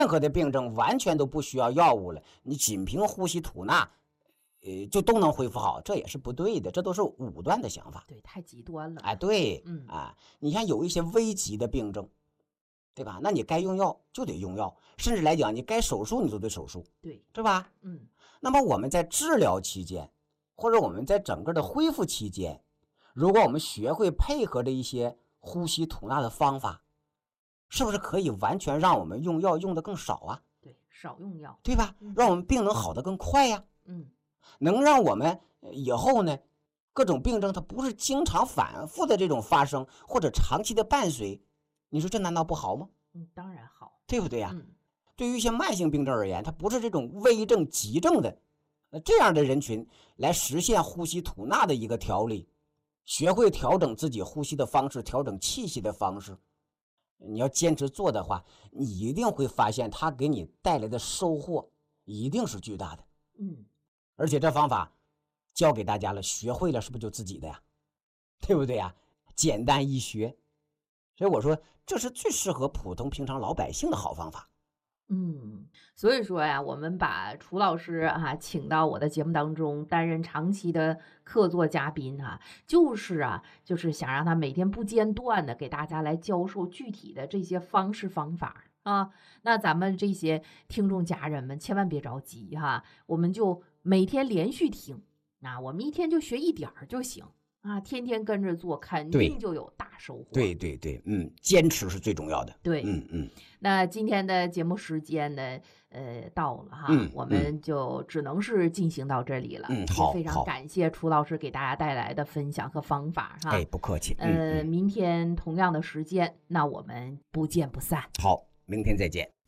任何的病症完全都不需要药物了，你仅凭呼吸吐纳，就都能恢复好，这也是不对的，这都是武断的想法。 对，太极端了。 哎，对，你像有一些危急的病症，对吧？那你该用药就得用药，甚至来讲，你该手术你都得手术， 对， 对吧？那么我们在治疗期间，或者我们在整个的恢复期间，如果我们学会配合着一些呼吸吐纳的方法，是不是可以完全让我们用药用的更少啊？ 对，少用药， 对吧？让我们病能好得更快呀。能让我们以后呢，各种病症它不是经常反复的这种发生，或者长期的伴随，你说这难道不好吗？ 当然好， 对不对呀？对于一些慢性病症而言，它不是这种危症急症的，这样的人群来实现呼吸吐纳的一个调理，学会调整自己呼吸的方式，调整气息的方式，你要坚持做的话，你一定会发现它给你带来的收获一定是巨大的。而且这方法教给大家了，学会了是不是就自己的呀？对不对呀？简单易学，所以我说这是最适合普通平常老百姓的好方法。 所以说呀，我们把楚老师请到我的节目当中担任长期的客座嘉宾就是想让他每天不间断的给大家来教授具体的这些方式方法啊。那咱们这些听众家人们千万别着急我们就每天连续听，我们一天就学一点儿就行天天跟着做，肯定就有大收获。 对，坚持是最重要的。 对，那今天的节目时间呢，到了我们就只能是进行到这里了。 好， 非常感谢楚老师给大家带来的分享和方法哎，不客气。 明天同样的时间，那我们不见不散。 好，明天再见。